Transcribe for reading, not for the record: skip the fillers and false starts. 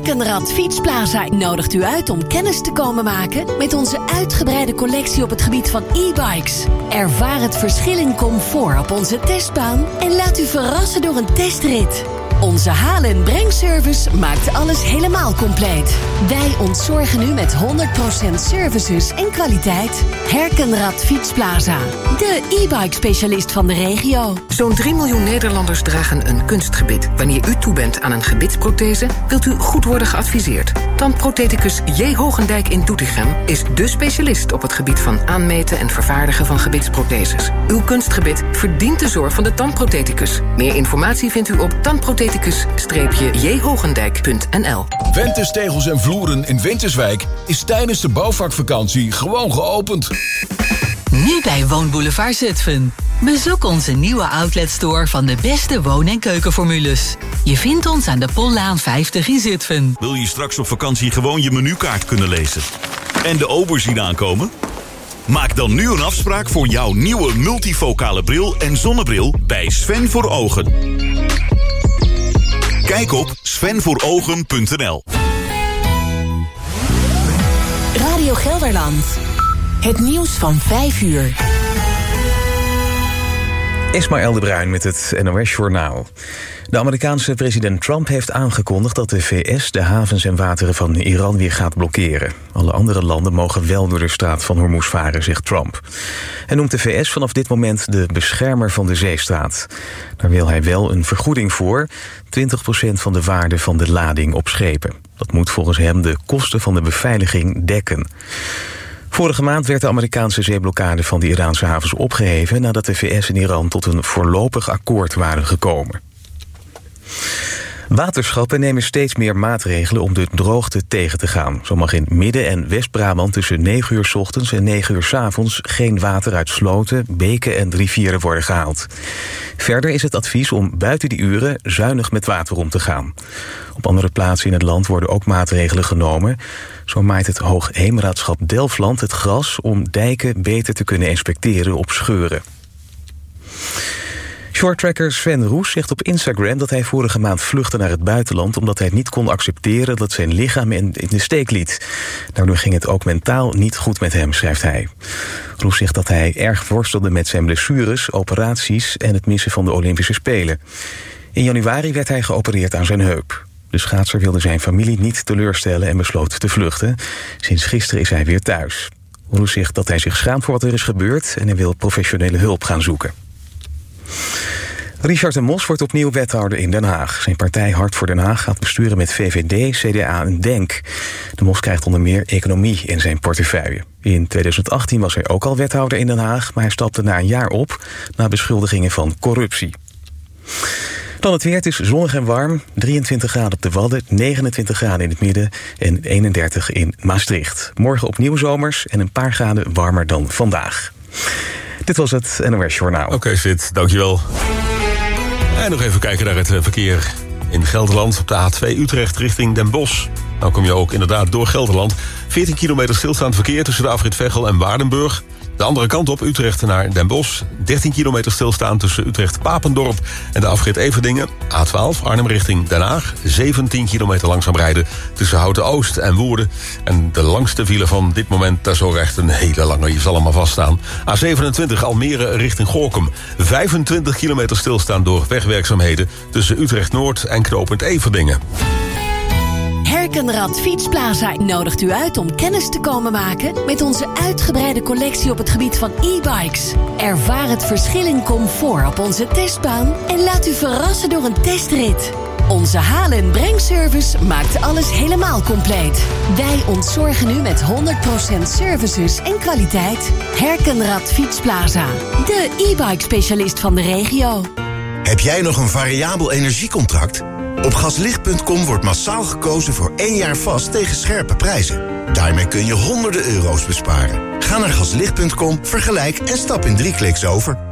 Herkenrad Fietsplaza nodigt u uit om kennis te komen maken met onze uitgebreide collectie op het gebied van e-bikes. Ervaar het verschil in comfort op onze testbaan en laat u verrassen door een testrit. Onze haal- en brengservice maakt alles helemaal compleet. Wij ontzorgen u met 100% services en kwaliteit. Herkenrad Fietsplaza, de e-bike specialist van de regio. Zo'n 3 miljoen Nederlanders dragen een kunstgebit. Wanneer u toe bent aan een gebitsprothese, wilt u goed worden geadviseerd. Tandprothecus J. Hogendijk in Doetinchem is dé specialist op het gebied van aanmeten en vervaardigen van gebitsprotheses. Uw kunstgebit verdient de zorg van de tandprothecus. Meer informatie vindt u op tandprothecus-jhogendijk.nl. Ventes Tegels en Vloeren in Winterswijk is tijdens de bouwvakvakantie gewoon geopend. Nu bij Woonboulevard Zutphen. Bezoek onze nieuwe outletstore van de beste woon- en keukenformules. Je vindt ons aan de Pollaan 50 in Zutphen. Wil je straks op vakantie gewoon je menukaart kunnen lezen? En de ober zien aankomen? Maak dan nu een afspraak voor jouw nieuwe multifocale bril en zonnebril bij Sven voor Ogen. Kijk op svenvoorogen.nl. Radio Gelderland. Het nieuws van 5 uur. Ismaël de Bruin met het NOS-journaal. De Amerikaanse president Trump heeft aangekondigd dat de VS de havens en wateren van Iran weer gaat blokkeren. Alle andere landen mogen wel door de straat van Hormuz varen, zegt Trump. Hij noemt de VS vanaf dit moment de beschermer van de zeestraat. Daar wil hij wel een vergoeding voor, 20% van de waarde van de lading op schepen. Dat moet volgens hem de kosten van de beveiliging dekken. Vorige maand werd de Amerikaanse zeeblokkade van de Iraanse havens opgeheven nadat de VS en Iran tot een voorlopig akkoord waren gekomen. Waterschappen nemen steeds meer maatregelen om de droogte tegen te gaan. Zo mag in Midden- en West-Brabant tussen 9 uur 's ochtends en 9 uur 's avonds geen water uit sloten, beken en rivieren worden gehaald. Verder is het advies om buiten die uren zuinig met water om te gaan. Op andere plaatsen in het land worden ook maatregelen genomen. Zo maait het Hoogheemraadschap Delfland het gras om dijken beter te kunnen inspecteren op scheuren. Shorttracker Sven Roes zegt op Instagram dat hij vorige maand vluchtte naar het buitenland omdat hij niet kon accepteren dat zijn lichaam in de steek liet. Daardoor ging het ook mentaal niet goed met hem, schrijft hij. Roes zegt dat hij erg worstelde met zijn blessures, operaties en het missen van de Olympische Spelen. In januari werd hij geopereerd aan zijn heup. De schaatser wilde zijn familie niet teleurstellen en besloot te vluchten. Sinds gisteren is hij weer thuis. Roes zegt dat hij zich schaamt voor wat er is gebeurd en hij wil professionele hulp gaan zoeken. Richard de Mos wordt opnieuw wethouder in Den Haag. Zijn partij Hart voor Den Haag gaat besturen met VVD, CDA en DENK. De Mos krijgt onder meer economie in zijn portefeuille. In 2018 was hij ook al wethouder in Den Haag, maar hij stapte na een jaar op na beschuldigingen van corruptie. Dan het weer, het is zonnig en warm. 23 graden op de Wadden, 29 graden in het midden en 31 in Maastricht. Morgen opnieuw zomers en een paar graden warmer dan vandaag. Dit was het NOS Journaal. Oké, Sid, dankjewel. En nog even kijken naar het verkeer in Gelderland. Op de A2 Utrecht richting Den Bosch. Nou kom je ook inderdaad door Gelderland. 14 kilometer stilstaand verkeer tussen de afrit Veghel en Waardenburg. De andere kant op, Utrecht naar Den Bosch. 13 kilometer stilstaan tussen Utrecht-Papendorp en de afrit Everdingen. A12 Arnhem richting Den Haag. 17 kilometer langzaam rijden tussen Houten-Oost en Woerden. En de langste file van dit moment, daar is ook echt een hele lange. Je zal hem maar vaststaan. A27 Almere richting Gorinchem. 25 kilometer stilstaan door wegwerkzaamheden tussen Utrecht-Noord en knooppunt Everdingen. Herkenrad Fietsplaza nodigt u uit om kennis te komen maken met onze uitgebreide collectie op het gebied van e-bikes. Ervaar het verschil in comfort op onze testbaan en laat u verrassen door een testrit. Onze haal- en brengservice maakt alles helemaal compleet. Wij ontzorgen u met 100% services en kwaliteit. Herkenrad Fietsplaza, de e-bike specialist van de regio. Heb jij nog een variabel energiecontract? Op gaslicht.com wordt massaal gekozen voor 1 jaar vast tegen scherpe prijzen. Daarmee kun je honderden euro's besparen. Ga naar gaslicht.com, vergelijk en stap in 3 kliks over.